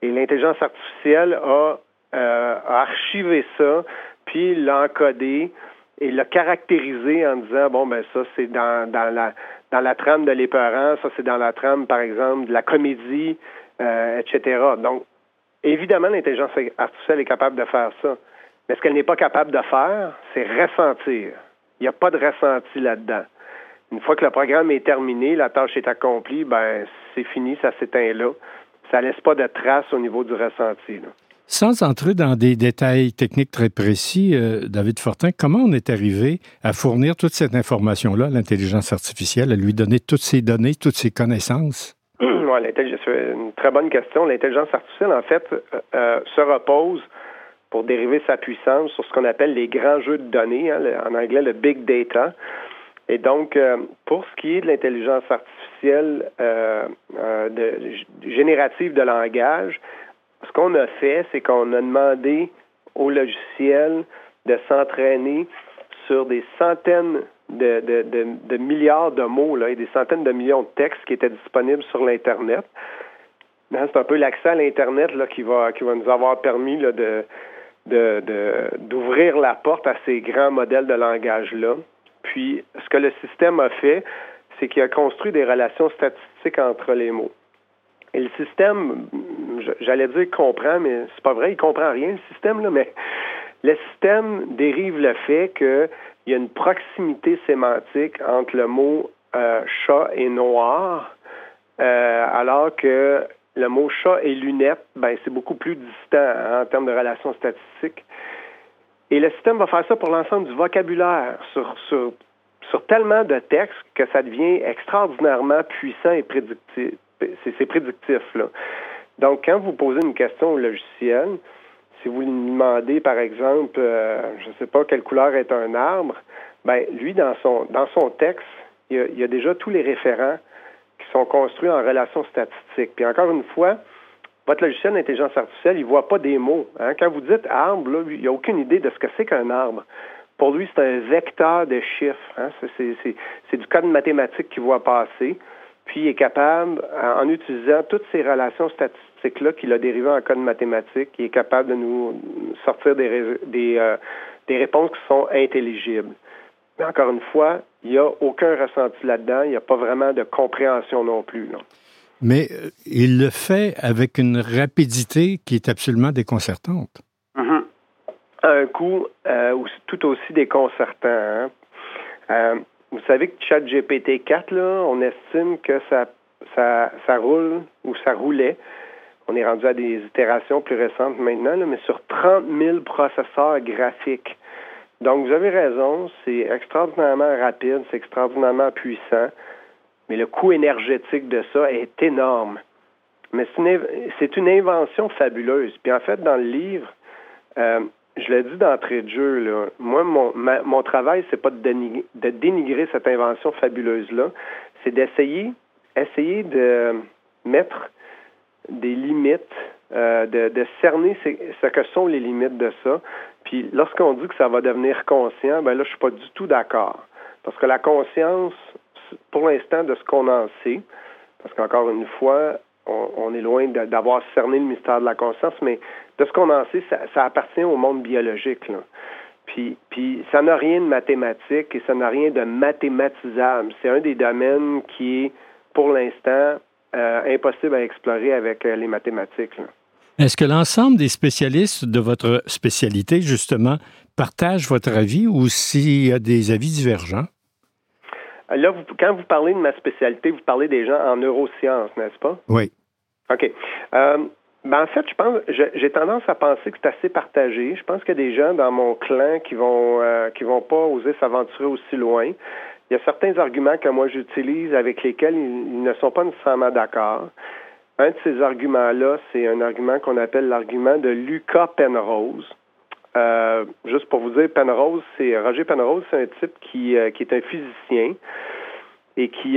Et l'intelligence artificielle a archivé ça, puis l'a encodé et l'a caractérisé en disant, bon, ben ça, c'est dans la trame de l'épeurant, ça, c'est dans la trame, par exemple, de la comédie, etc. Donc, évidemment, l'intelligence artificielle est capable de faire ça. Mais ce qu'elle n'est pas capable de faire, c'est ressentir. Il n'y a pas de ressenti là-dedans. Une fois que le programme est terminé, la tâche est accomplie, ben c'est fini, ça s'éteint là. Ça laisse pas de traces au niveau du ressenti, là. Sans entrer dans des détails techniques très précis, David Fortin, comment on est arrivé à fournir toute cette information-là à l'intelligence artificielle, à lui donner toutes ces données, toutes ces connaissances? Ouais, c'est une très bonne question. L'intelligence artificielle, en fait, se repose pour dériver sa puissance sur ce qu'on appelle les grands jeux de données, hein, en anglais le big data. Et donc, pour ce qui est de l'intelligence artificielle générative de langage, ce qu'on a fait, c'est qu'on a demandé au logiciel de s'entraîner sur des centaines de milliards de mots là, et des centaines de millions de textes qui étaient disponibles sur l'Internet. C'est un peu l'accès à l'Internet là, qui va nous avoir permis là, d'ouvrir la porte à ces grands modèles de langage-là. Puis, ce que le système a fait, c'est qu'il a construit des relations statistiques entre les mots. Et le système, j'allais dire comprend, mais c'est pas vrai, il comprend rien, le système, là, mais le système dérive le fait qu'il y a une proximité sémantique entre le mot chat et noir, alors que le mot chat et lunettes, ben c'est beaucoup plus distant hein, en termes de relations statistiques. Et le système va faire ça pour l'ensemble du vocabulaire, sur tellement de textes que ça devient extraordinairement puissant et prédictif. C'est prédictif, là. Donc, quand vous posez une question au logiciel, si vous lui demandez, par exemple, je ne sais pas quelle couleur est un arbre, ben lui, dans son texte, il y a déjà tous les référents qui sont construits en relations statistiques. Puis encore une fois, votre logiciel d'intelligence artificielle, il ne voit pas des mots. Hein? Quand vous dites arbre, là, il n'a aucune idée de ce que c'est qu'un arbre. Pour lui, c'est un vecteur de chiffres. Hein? C'est du code mathématique qu'il voit passer. Puis, il est capable, en utilisant toutes ces relations statistiques-là qu'il a dérivées en code mathématique, il est capable de nous sortir des réponses qui sont intelligibles. Mais encore une fois, il n'y a aucun ressenti là-dedans. Il n'y a pas vraiment de compréhension non plus, là. Mais il le fait avec une rapidité qui est absolument déconcertante. Mm-hmm. Un coup tout aussi déconcertant. Hein? Vous savez que ChatGPT 4, là, on estime que ça roule ou ça roulait. On est rendu à des itérations plus récentes maintenant, là, mais sur 30 000 processeurs graphiques. Donc, vous avez raison, c'est extraordinairement rapide, c'est extraordinairement puissant, mais le coût énergétique de ça est énorme. Mais c'est une invention fabuleuse. Puis en fait, dans le livre, je l'ai dit d'entrée de jeu, là, moi, mon travail, c'est pas de dénigrer cette invention fabuleuse-là, c'est d'essayer de mettre des limites, de cerner ce que sont les limites de ça. Puis lorsqu'on dit que ça va devenir conscient, ben là, je suis pas du tout d'accord. Parce que la conscience, pour l'instant, de ce qu'on en sait, parce qu'encore une fois, on est loin d'avoir cerné le mystère de la conscience, mais de ce qu'on en sait, ça appartient au monde biologique, là. Puis ça n'a rien de mathématique et ça n'a rien de mathématisable. C'est un des domaines qui est, pour l'instant, impossible à explorer avec les mathématiques, là. Est-ce que l'ensemble des spécialistes de votre spécialité, justement, partagent votre avis ou s'il y a des avis divergents? Là, quand vous parlez de ma spécialité, vous parlez des gens en neurosciences, n'est-ce pas? Oui. OK. En fait, j'ai tendance à penser que c'est assez partagé. Je pense qu'il y a des gens dans mon clan qui vont pas oser s'aventurer aussi loin. Il y a certains arguments que moi j'utilise avec lesquels ils ne sont pas nécessairement d'accord. Un de ces arguments-là, c'est un argument qu'on appelle l'argument de Lucas Penrose. Juste pour vous dire, Roger Penrose, c'est un type qui est un physicien et qui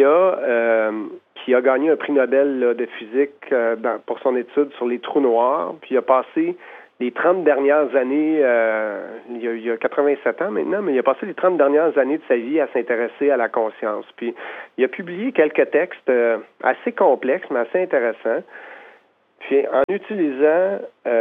a gagné un prix Nobel là, de physique pour son étude sur les trous noirs. Puis il a passé les 30 dernières années, il y a 87 ans maintenant, mais il a passé les 30 dernières années de sa vie à s'intéresser à la conscience. Puis il a publié quelques textes assez complexes, mais assez intéressants. Puis en utilisant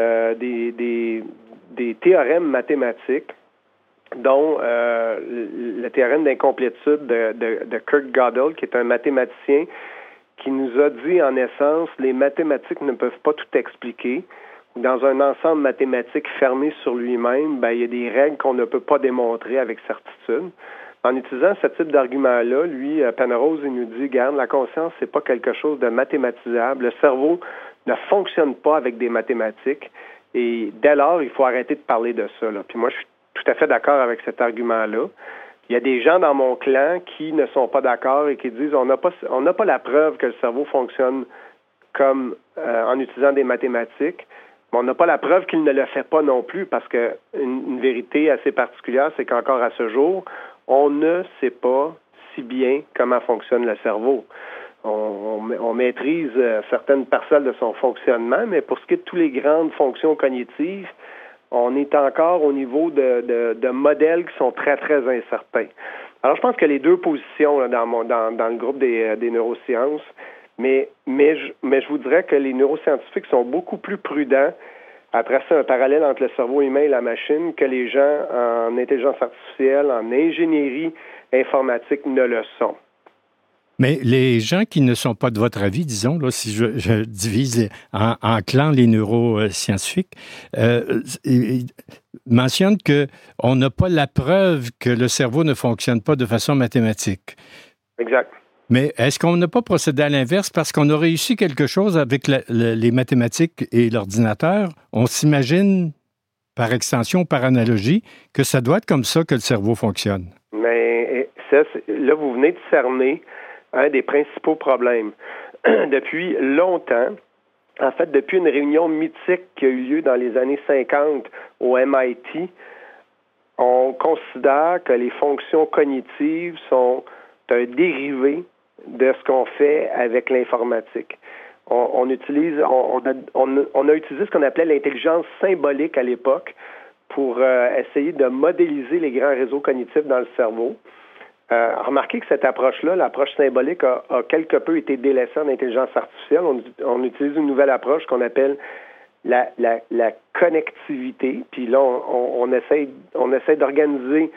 des théorèmes mathématiques, dont le théorème d'incomplétude de Kurt Gödel, qui est un mathématicien qui nous a dit en essence, les mathématiques ne peuvent pas tout expliquer. Dans un ensemble mathématique fermé sur lui-même, il y a des règles qu'on ne peut pas démontrer avec certitude. En utilisant ce type d'argument-là, lui, Penrose, il nous dit, regarde, la conscience, c'est pas quelque chose de mathématisable. Le cerveau ne fonctionne pas avec des mathématiques. Et dès lors, il faut arrêter de parler de ça. Là. Puis moi, je suis tout à fait d'accord avec cet argument-là. Il y a des gens dans mon clan qui ne sont pas d'accord et qui disent on n'a pas la preuve que le cerveau fonctionne comme en utilisant des mathématiques, mais on n'a pas la preuve qu'il ne le fait pas non plus, parce que une vérité assez particulière, c'est qu'encore à ce jour, on ne sait pas si bien comment fonctionne le cerveau. On maîtrise certaines parcelles de son fonctionnement, mais pour ce qui est de toutes les grandes fonctions cognitives, on est encore au niveau de modèles qui sont très, très incertains. Alors, je pense que les deux positions là, dans le groupe des neurosciences, mais je vous dirais que les neuroscientifiques sont beaucoup plus prudents à tracer un parallèle entre le cerveau humain et la machine que les gens en intelligence artificielle, en ingénierie informatique ne le sont. Mais les gens qui ne sont pas de votre avis, disons, là, si je divise en clans les neuroscientifiques, ils mentionnent qu'on n'a pas la preuve que le cerveau ne fonctionne pas de façon mathématique. Exact. Mais est-ce qu'on n'a pas procédé à l'inverse parce qu'on a réussi quelque chose avec les mathématiques et l'ordinateur? On s'imagine, par extension, par analogie, que ça doit être comme ça que le cerveau fonctionne. Mais ça, là, vous venez de cerner un des principaux problèmes. Depuis longtemps, en fait, depuis une réunion mythique qui a eu lieu dans les années 50 au MIT, on considère que les fonctions cognitives sont un dérivé de ce qu'on fait avec l'informatique. On a utilisé ce qu'on appelait l'intelligence symbolique à l'époque pour essayer de modéliser les grands réseaux cognitifs dans le cerveau. Remarquez que cette approche-là, l'approche symbolique, a quelque peu été délaissée en intelligence artificielle. On utilise une nouvelle approche qu'on appelle la connectivité. Puis là, on essaie d'organiser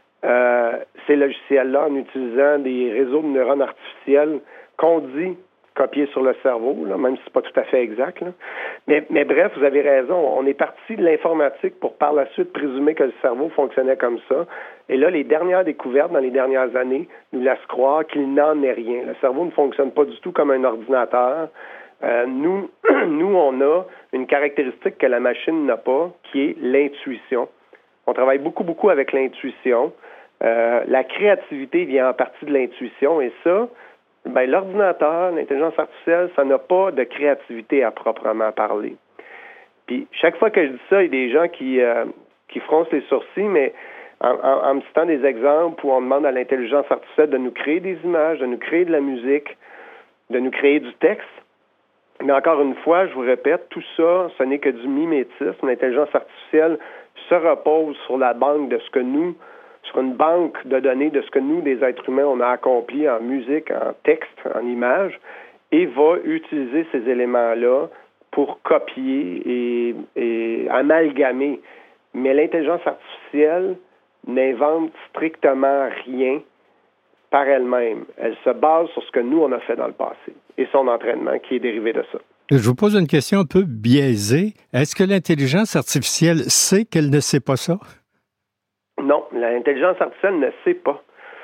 ces logiciels-là en utilisant des réseaux de neurones artificiels qu'on dit copiés sur le cerveau, là, même si c'est pas tout à fait exact. Là. Mais bref, vous avez raison. On est parti de l'informatique pour par la suite présumer que le cerveau fonctionnait comme ça. Et là, les dernières découvertes dans les dernières années nous laissent croire qu'il n'en est rien. Le cerveau ne fonctionne pas du tout comme un ordinateur. Nous, on a une caractéristique que la machine n'a pas, qui est l'intuition. On travaille beaucoup avec l'intuition. La créativité vient en partie de l'intuition, et ça, l'ordinateur, l'intelligence artificielle, ça n'a pas de créativité à proprement parler. Puis, chaque fois que je dis ça, il y a des gens qui froncent les sourcils, mais en me citant des exemples où on demande à l'intelligence artificielle de nous créer des images, de nous créer de la musique, de nous créer du texte. Mais encore une fois, je vous répète, tout ça, ce n'est que du mimétisme. L'intelligence artificielle se repose sur la banque de ce que nous, sur une banque de données de ce que nous, des êtres humains, on a accompli en musique, en texte, en images, et va utiliser ces éléments-là pour copier et amalgamer. Mais l'intelligence artificielle n'invente strictement rien par elle-même. Elle se base sur ce que nous, on a fait dans le passé et son entraînement qui est dérivé de ça. Je vous pose une question un peu biaisée. Est-ce que l'intelligence artificielle sait qu'elle ne sait pas ça? Non, l'intelligence artificielle ne sait pas.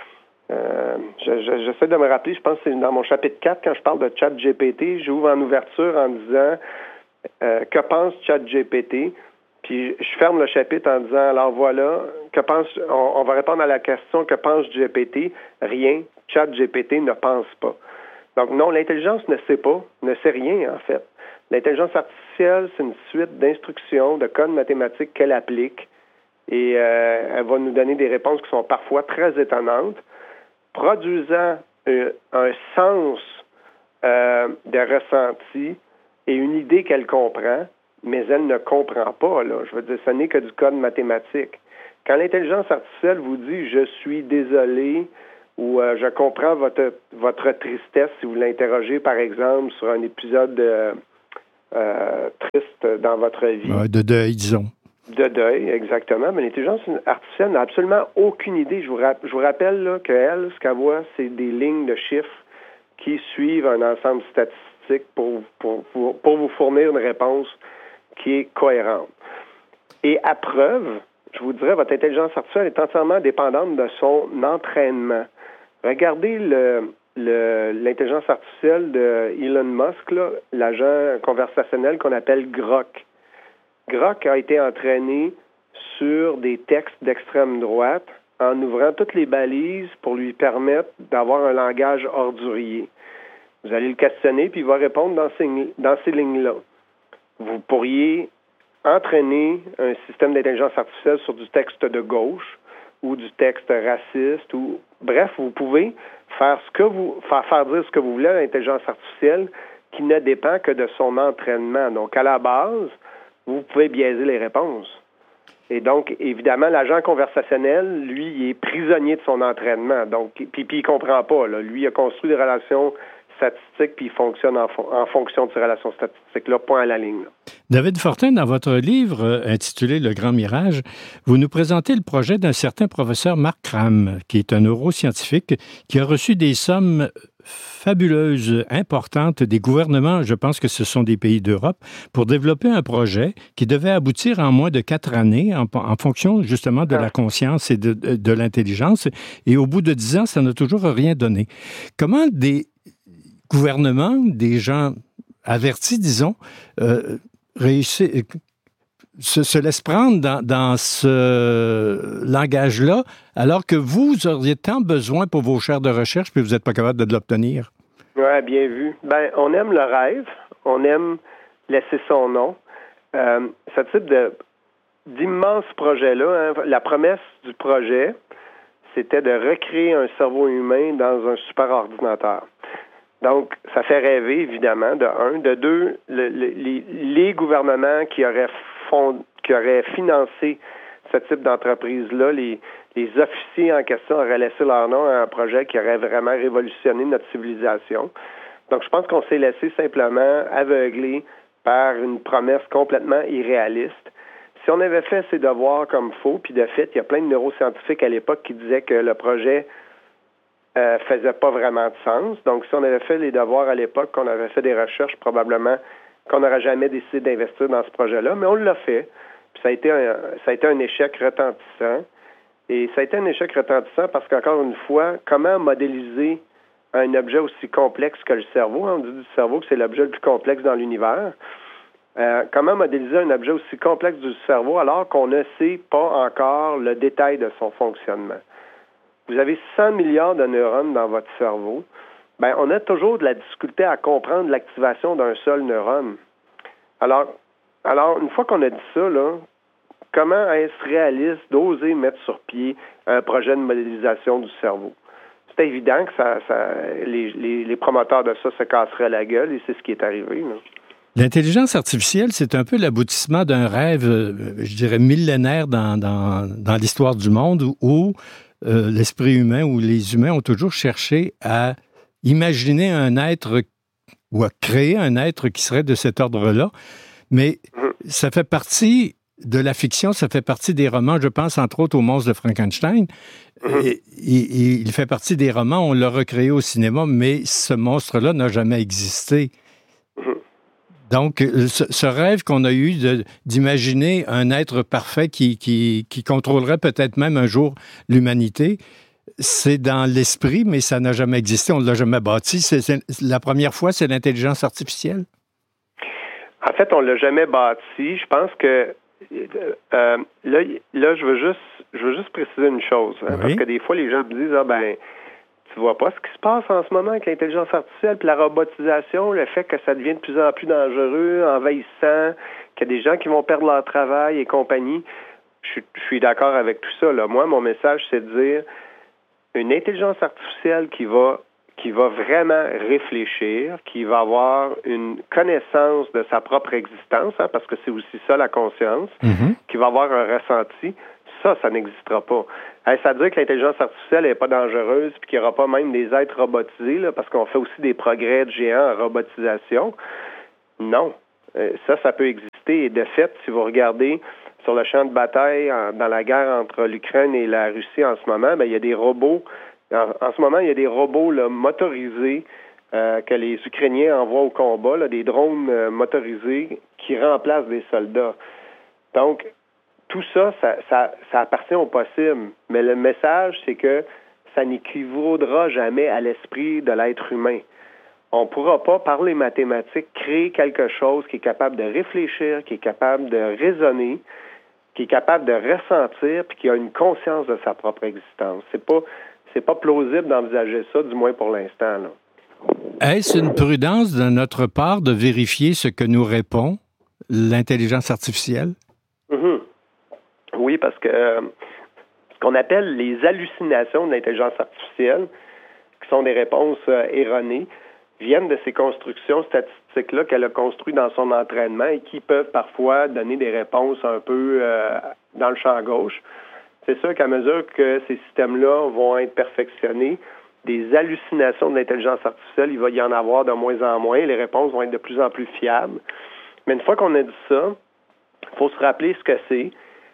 J'essaie de me rappeler, je pense que c'est dans mon chapitre 4, quand je parle de ChatGPT, j'ouvre en ouverture en disant que pense ChatGPT? Puis je ferme le chapitre en disant, alors voilà, on va répondre à la question, que pense GPT? Rien, ChatGPT ne pense pas. Donc non, l'intelligence ne sait pas, ne sait rien en fait. L'intelligence artificielle, c'est une suite d'instructions, de codes mathématiques qu'elle applique, et elle va nous donner des réponses qui sont parfois très étonnantes, produisant un sens de ressenti et une idée qu'elle comprend, mais elle ne comprend pas, là. Je veux dire, ce n'est que du code mathématique. Quand l'intelligence artificielle vous dit « je suis désolé » ou « je comprends votre tristesse » si vous l'interrogez, par exemple, sur un épisode triste dans votre vie. De deuil, disons. De deuil, exactement. Mais l'intelligence artificielle n'a absolument aucune idée. Je vous rappelle là, qu'elle, ce qu'elle voit, c'est des lignes de chiffres qui suivent un ensemble statistique pour vous fournir une réponse qui est cohérente. Et à preuve, je vous dirais, votre intelligence artificielle est entièrement dépendante de son entraînement. Regardez l'intelligence artificielle de Elon Musk, là, l'agent conversationnel qu'on appelle Grok. Grok a été entraîné sur des textes d'extrême droite en ouvrant toutes les balises pour lui permettre d'avoir un langage ordurier. Vous allez le questionner, puis il va répondre dans ces lignes-là. Vous pourriez entraîner un système d'intelligence artificielle sur du texte de gauche ou du texte raciste, ou bref, vous pouvez faire dire ce que vous voulez à l'intelligence artificielle qui ne dépend que de son entraînement. Donc, à la base, vous pouvez biaiser les réponses. Et donc, évidemment, l'agent conversationnel, lui, il est prisonnier de son entraînement. Donc, puis il comprend pas. Là. Lui, il a construit des relations statistiques, puis il fonctionne en fonction de ces relations statistiques-là, point à la ligne. Là. David Fortin, dans votre livre intitulé Le Grand Mirage, vous nous présentez le projet d'un certain professeur Mark Cram, qui est un neuroscientifique qui a reçu des sommes fabuleuses, importantes des gouvernements, je pense que ce sont des pays d'Europe, pour développer un projet qui devait aboutir en moins de 4 années en fonction justement de la conscience et de l'intelligence. Et au bout de 10 ans, ça n'a toujours rien donné. Comment des gouvernements, des gens avertis, disons, se laissent prendre dans ce langage-là, alors que vous auriez tant besoin pour vos chaires de recherche, puis vous n'êtes pas capable de l'obtenir? Oui, bien vu. Ben, on aime le rêve, on aime laisser son nom. Ce type d'immenses projets-là, hein, la promesse du projet, c'était de recréer un cerveau humain dans un superordinateur. Donc, ça fait rêver, évidemment, de un. De deux, les gouvernements qui auraient financé ce type d'entreprise-là, les officiers en question auraient laissé leur nom à un projet qui aurait vraiment révolutionné notre civilisation. Donc, je pense qu'on s'est laissé simplement aveugler par une promesse complètement irréaliste. Si on avait fait ses devoirs comme il faut, puis de fait, il y a plein de neuroscientifiques à l'époque qui disaient que le projet faisait pas vraiment de sens. Donc, si on avait fait les devoirs à l'époque, qu'on avait fait des recherches, probablement qu'on n'aurait jamais décidé d'investir dans ce projet-là, mais on l'a fait. Puis ça a été un échec retentissant. Et ça a été un échec retentissant parce qu'encore une fois, comment modéliser un objet aussi complexe que le cerveau? On dit du cerveau que c'est l'objet le plus complexe dans l'univers. Comment modéliser un objet aussi complexe du cerveau alors qu'on ne sait pas encore le détail de son fonctionnement? Vous avez 100 milliards de neurones dans votre cerveau. Bien, on a toujours de la difficulté à comprendre l'activation d'un seul neurone. Alors, une fois qu'on a dit ça, là, comment est-ce réaliste d'oser mettre sur pied un projet de modélisation du cerveau? C'est évident que les promoteurs de ça se casseraient la gueule et c'est ce qui est arrivé, là. L'intelligence artificielle, c'est un peu l'aboutissement d'un rêve, je dirais, millénaire dans l'histoire du monde où l'esprit humain ou les humains ont toujours cherché à imaginer un être ou à créer un être qui serait de cet ordre-là. Mais ça fait partie de la fiction, ça fait partie des romans. Je pense entre autres au monstre de Frankenstein. Et il fait partie des romans, on l'a recréé au cinéma, mais ce monstre-là n'a jamais existé. Donc, ce rêve qu'on a eu d'imaginer un être parfait qui contrôlerait peut-être même un jour l'humanité, c'est dans l'esprit, mais ça n'a jamais existé, on ne l'a jamais bâti. La première fois, c'est l'intelligence artificielle? En fait, on ne l'a jamais bâti. Je pense que là, je veux juste préciser une chose. Hein, oui. Parce que des fois, les gens me disent, tu vois pas ce qui se passe en ce moment avec l'intelligence artificielle puis la robotisation, le fait que ça devient de plus en plus dangereux, envahissant, qu'il y a des gens qui vont perdre leur travail et compagnie. Je suis d'accord avec tout ça. Là. Moi, mon message, c'est de dire une intelligence artificielle qui va vraiment réfléchir, qui va avoir une connaissance de sa propre existence, hein, parce que c'est aussi ça la conscience, qui va avoir un ressenti, ça n'existera pas. Ça veut dire que l'intelligence artificielle n'est pas dangereuse puis qu'il n'y aura pas même des êtres robotisés, là, parce qu'on fait aussi des progrès de géants en robotisation. Non. Ça peut exister. Et de fait, si vous regardez sur le champ de bataille dans la guerre entre l'Ukraine et la Russie en ce moment, il y a des robots. En ce moment, il y a des robots là, motorisés que les Ukrainiens envoient au combat, là, des drones motorisés qui remplacent des soldats. Donc, tout ça appartient au possible. Mais le message, c'est que ça n'équivaudra jamais à l'esprit de l'être humain. On ne pourra pas, par les mathématiques, créer quelque chose qui est capable de réfléchir, qui est capable de raisonner, qui est capable de ressentir, puis qui a une conscience de sa propre existence. C'est pas plausible d'envisager ça, du moins pour l'instant, là. Est-ce une prudence de notre part de vérifier ce que nous répond l'intelligence artificielle? Mm-hmm. Oui, parce que ce qu'on appelle les hallucinations de l'intelligence artificielle, qui sont des réponses erronées, viennent de ces constructions statistiques-là qu'elle a construites dans son entraînement et qui peuvent parfois donner des réponses un peu dans le champ gauche. C'est sûr qu'à mesure que ces systèmes-là vont être perfectionnés, des hallucinations de l'intelligence artificielle, il va y en avoir de moins en moins. Les réponses vont être de plus en plus fiables. Mais une fois qu'on a dit ça, il faut se rappeler ce que c'est.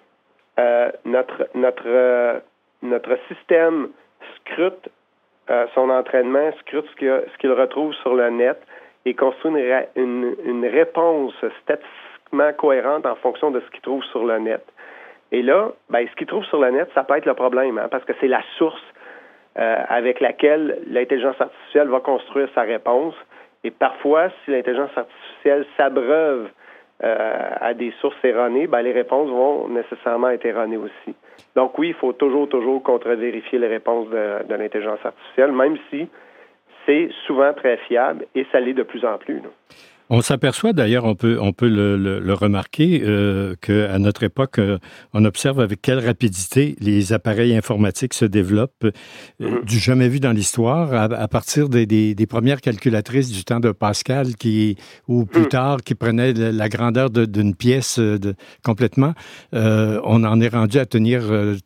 Notre système scrute son entraînement, scrute ce qu'il retrouve sur le net et construit une réponse statistiquement cohérente en fonction de ce qu'il trouve sur le net. Et là, ce qu'il trouve sur le net, ça peut être le problème, parce que c'est la source avec laquelle l'intelligence artificielle va construire sa réponse. Et parfois, si l'intelligence artificielle s'abreuve à des sources erronées, les réponses vont nécessairement être erronées aussi. Donc oui, il faut toujours contre-vérifier les réponses de l'intelligence artificielle, même si c'est souvent très fiable et ça l'est de plus en plus, là. On s'aperçoit d'ailleurs, on peut le remarquer, qu'à notre époque, on observe avec quelle rapidité les appareils informatiques se développent, du jamais vu dans l'histoire, à partir des premières calculatrices du temps de Pascal, ou plus tard, qui prenaient la grandeur d'une pièce complètement. On en est rendu à tenir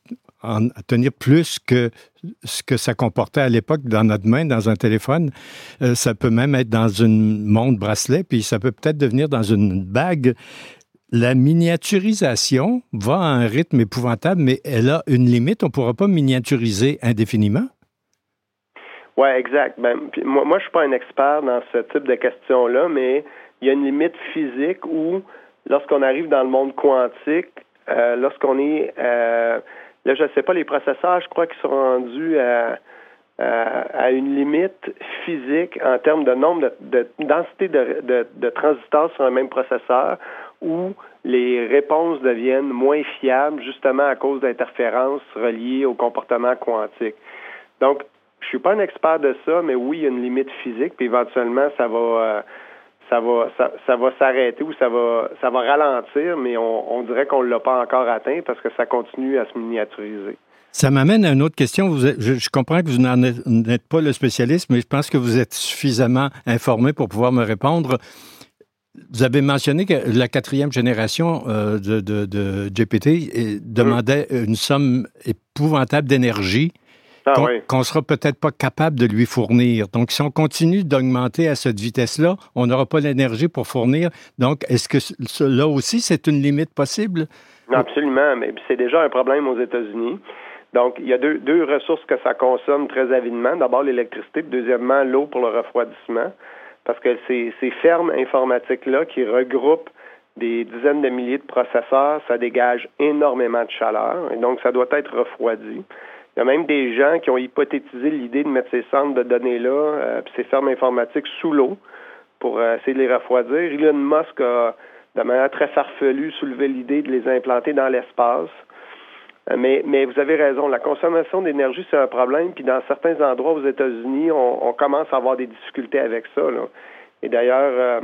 plus que ce que ça comportait à l'époque dans notre main, dans un téléphone. Ça peut même être dans une montre bracelet, puis ça peut peut-être devenir dans une bague. La miniaturisation va à un rythme épouvantable, mais elle a une limite. On ne pourra pas miniaturiser indéfiniment. Oui, exact. Moi, je suis pas un expert dans ce type de questions-là, mais il y a une limite physique où, lorsqu'on arrive dans le monde quantique, lorsqu'on est... là, je ne sais pas, les processeurs, je crois qu'ils sont rendus à une limite physique en termes de nombre de densité de transistors sur un même processeur où les réponses deviennent moins fiables justement à cause d'interférences reliées au comportement quantique. Donc, je suis pas un expert de ça, mais oui, il y a une limite physique, puis éventuellement, ça va s'arrêter ou ça va ralentir, mais on dirait qu'on ne l'a pas encore atteint parce que ça continue à se miniaturiser. Ça m'amène à une autre question. Je comprends que vous n'êtes pas le spécialiste, mais je pense que vous êtes suffisamment informé pour pouvoir me répondre. Vous avez mentionné que la 4e génération de GPT demandait une somme épouvantable d'énergie qu'on ne sera peut-être pas capable de lui fournir. Donc, si on continue d'augmenter à cette vitesse-là, on n'aura pas l'énergie pour fournir. Donc, est-ce que là aussi, c'est une limite possible? Non, absolument, mais c'est déjà un problème aux États-Unis. Donc, il y a deux ressources que ça consomme très avidement. D'abord, l'électricité, puis deuxièmement, l'eau pour le refroidissement. Parce que ces fermes informatiques-là qui regroupent des dizaines de milliers de processeurs, ça dégage énormément de chaleur et donc ça doit être refroidi. Il y a même des gens qui ont hypothétisé l'idée de mettre ces centres de données-là, ces fermes informatiques sous l'eau pour essayer de les refroidir. Elon Musk a, de manière très farfelue, soulevé l'idée de les implanter dans l'espace. Mais vous avez raison, la consommation d'énergie, c'est un problème. Puis dans certains endroits aux États-Unis, on commence à avoir des difficultés avec ça, là. Et d'ailleurs,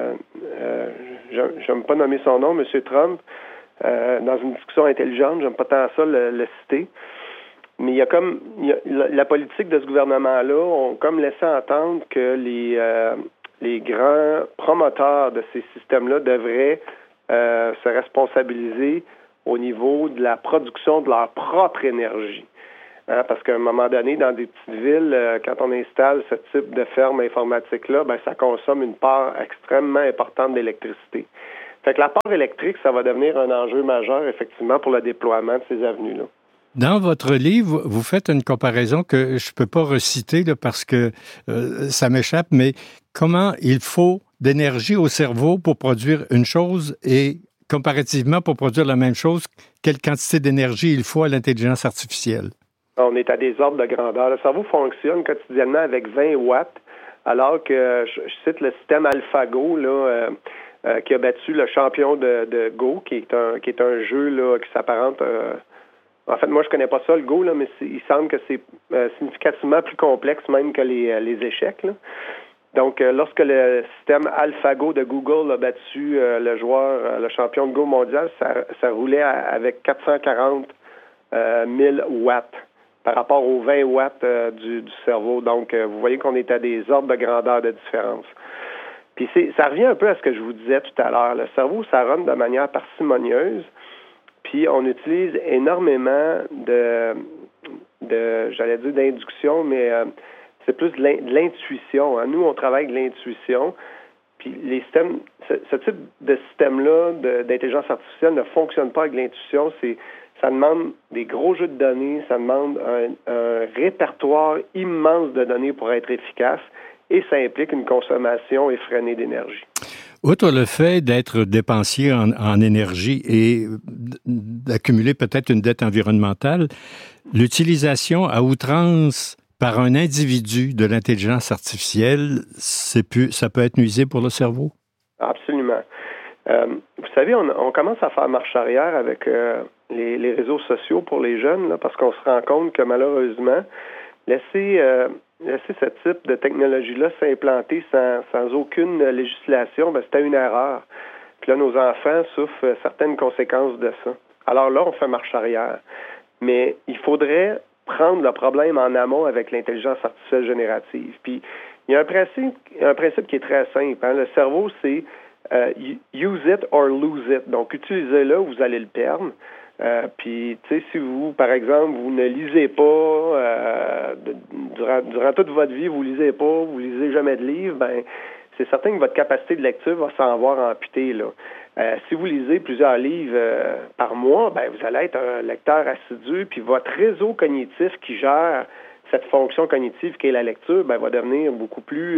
j'aime pas nommer son nom, M. Trump, dans une discussion intelligente, j'aime pas tant ça le citer. Mais la politique de ce gouvernement-là ont comme laissé entendre que les grands promoteurs de ces systèmes-là devraient se responsabiliser au niveau de la production de leur propre énergie. Hein, parce qu'à un moment donné, dans des petites villes, quand on installe ce type de ferme informatique-là, ça consomme une part extrêmement importante d'électricité. Fait que la part électrique, ça va devenir un enjeu majeur, effectivement, pour le déploiement de ces avenues-là. Dans votre livre, vous faites une comparaison que je ne peux pas reciter là, parce que ça m'échappe, mais comment il faut d'énergie au cerveau pour produire une chose et comparativement pour produire la même chose, quelle quantité d'énergie il faut à l'intelligence artificielle? On est à des ordres de grandeur. Le cerveau fonctionne quotidiennement avec 20 watts, alors que je cite le système AlphaGo là, qui a battu le champion de Go, qui est un jeu là, qui s'apparente. En fait, moi, je connais pas ça, le Go, là, mais il semble que c'est significativement plus complexe même que les échecs. Là. Donc, lorsque le système AlphaGo de Google a battu le joueur, le champion de Go mondial, ça roulait avec 440 000 watts par rapport aux 20 watts du cerveau. Donc, vous voyez qu'on est à des ordres de grandeur de différence. Puis, ça revient un peu à ce que je vous disais tout à l'heure. Le cerveau, ça run de manière parcimonieuse. Puis, on utilise énormément j'allais dire d'induction, mais c'est plus de l'intuition. Hein. Nous, on travaille avec l'intuition. Puis, les systèmes, ce type de système-là d'intelligence artificielle ne fonctionne pas avec l'intuition. Ça demande des gros jeux de données, ça demande un répertoire immense de données pour être efficace et ça implique une consommation effrénée d'énergie. Outre le fait d'être dépensier en énergie et d'accumuler peut-être une dette environnementale, l'utilisation à outrance par un individu de l'intelligence artificielle, ça peut être nuisible pour le cerveau? Absolument. Vous savez, on commence à faire marche arrière avec les réseaux sociaux pour les jeunes, là, parce qu'on se rend compte que malheureusement, laisser ce type de technologie-là s'implanter sans aucune législation, c'était une erreur. Puis là, nos enfants souffrent certaines conséquences de ça. Alors là, on fait marche arrière. Mais il faudrait prendre le problème en amont avec l'intelligence artificielle générative. Puis, il y a un principe qui est très simple. Hein? Le cerveau, c'est use it or lose it. Donc, utilisez-le, vous allez le perdre. Puis, tu sais, si vous, par exemple, vous ne lisez pas durant toute votre vie, vous lisez jamais de livres, c'est certain que votre capacité de lecture va s'en voir amputée, là. Si vous lisez plusieurs livres par mois, vous allez être un lecteur assidu, puis votre réseau cognitif qui gère cette fonction cognitive qui est la lecture, va devenir beaucoup plus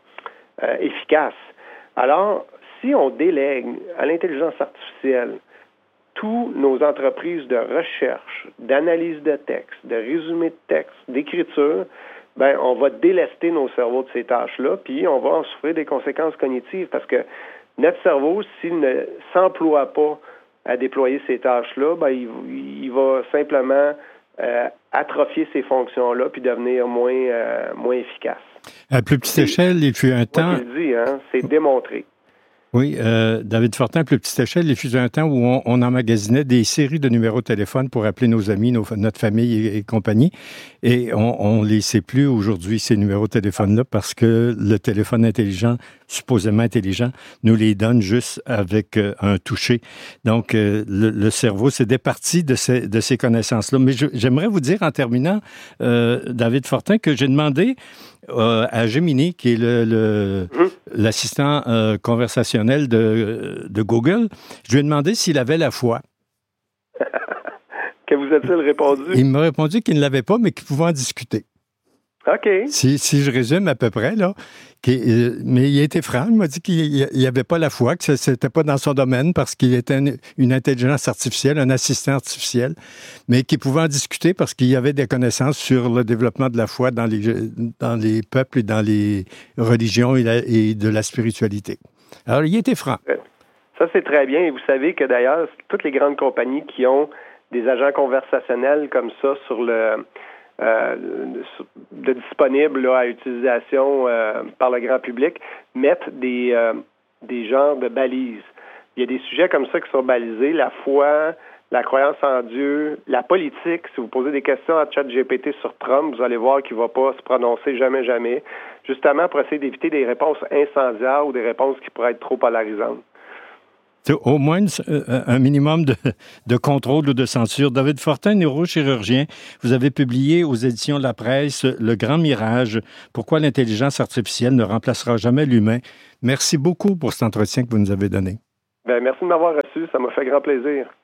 efficace. Alors, si on délègue à l'intelligence artificielle toutes nos entreprises de recherche, d'analyse de texte, de résumé de texte, d'écriture, on va délester nos cerveaux de ces tâches-là, puis on va en souffrir des conséquences cognitives parce que notre cerveau, s'il ne s'emploie pas à déployer ces tâches-là, il va simplement atrophier ces fonctions-là puis devenir moins efficace. À plus petite échelle, il fut un temps... Moi, je le dis, hein, c'est démontré. Oui, David Fortin, à plus petite échelle, il fut un temps où on emmagasinait des séries de numéros de téléphone pour appeler nos amis, notre famille et compagnie. Et on les sait plus aujourd'hui, ces numéros de téléphone-là, parce que le téléphone intelligent, supposément intelligent, nous les donne juste avec un toucher. Donc, le cerveau s'est départi de ces connaissances-là. Mais j'aimerais vous dire, en terminant, David Fortin, que j'ai demandé à Gemini, qui est l'assistant conversationnel de Google, je lui ai demandé s'il avait la foi. Que vous a-t-il répondu? Il m'a répondu qu'il ne l'avait pas, mais qu'il pouvait en discuter. OK. Si je résume à peu près, là. Mais il a été franc. Il m'a dit qu'il n'avait pas la foi, que ce n'était pas dans son domaine parce qu'il était une intelligence artificielle, un assistant artificiel, mais qu'il pouvait en discuter parce qu'il y avait des connaissances sur le développement de la foi dans les peuples et dans les religions et de la spiritualité. Alors, il était franc. Ça, c'est très bien. Et vous savez que d'ailleurs, toutes les grandes compagnies qui ont des agents conversationnels comme ça de disponibles là, à utilisation par le grand public, mettent des genres de balises. Il y a des sujets comme ça qui sont balisés, la foi, la croyance en Dieu, la politique. Si vous posez des questions à ChatGPT sur Trump, vous allez voir qu'il ne va pas se prononcer jamais, justement pour essayer d'éviter des réponses incendiaires ou des réponses qui pourraient être trop polarisantes. C'est au moins un minimum de contrôle ou de censure. David Fortin, neurochirurgien, vous avez publié aux éditions La Presse Le Grand Mirage, pourquoi l'intelligence artificielle ne remplacera jamais l'humain. Merci beaucoup pour cet entretien que vous nous avez donné. Merci de m'avoir reçu, ça m'a fait grand plaisir.